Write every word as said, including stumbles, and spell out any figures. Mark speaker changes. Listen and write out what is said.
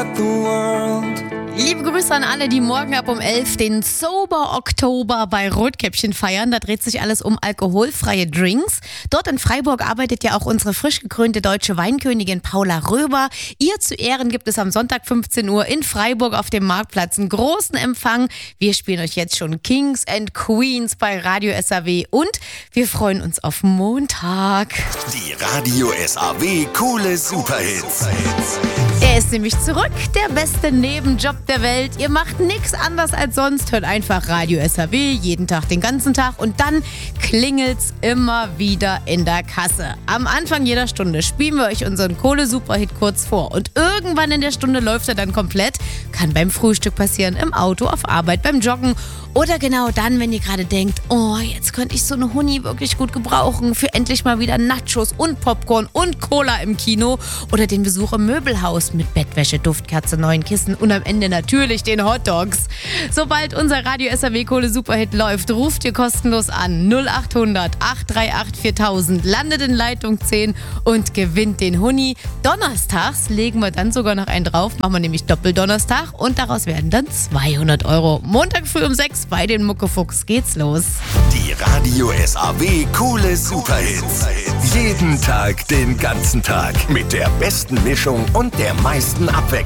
Speaker 1: at the world.
Speaker 2: Liebe Grüße an alle, die morgen ab um elf den Sober Oktober bei Rotkäppchen feiern. Da dreht sich alles um alkoholfreie Drinks. Dort in Freiburg arbeitet ja auch unsere frisch gekrönte deutsche Weinkönigin Paula Röber. Ihr zu Ehren gibt es am Sonntag fünfzehn Uhr in Freiburg auf dem Marktplatz einen großen Empfang. Wir spielen euch jetzt schon Kings and Queens bei Radio S A W und wir freuen uns auf Montag.
Speaker 3: Die Radio S A W coole Superhits.
Speaker 2: Er ist nämlich zurück, der beste Nebenjob der Welt. Ihr macht nichts anders als sonst. Hört einfach Radio S A W jeden Tag, den ganzen Tag und dann klingelt's immer wieder in der Kasse. Am Anfang jeder Stunde spielen wir euch unseren Kohle-Superhit kurz vor und irgendwann in der Stunde läuft er dann komplett. Kann beim Frühstück passieren, im Auto, auf Arbeit, beim Joggen oder genau dann, wenn ihr gerade denkt, oh, jetzt könnte ich so eine Huni wirklich gut gebrauchen für endlich mal wieder Nachos und Popcorn und Cola im Kino oder den Besuch im Möbelhaus mit Bettwäsche, Duftkerze, neuen Kissen und am Ende natürlich den Hotdogs. Sobald unser Radio S A W Kohle Superhit läuft, ruft ihr kostenlos an null acht hundert acht drei acht viertausend, landet in Leitung zehn und gewinnt den Huni. Donnerstags legen wir dann sogar noch einen drauf, machen wir nämlich Doppeldonnerstag und daraus werden dann zweihundert Euro. Montag früh um sechs bei den Muckefuchs geht's los.
Speaker 3: Die Radio S A W coole Superhits. Jeden Tag, den ganzen Tag. Mit der besten Mischung und der meisten Abwechslung.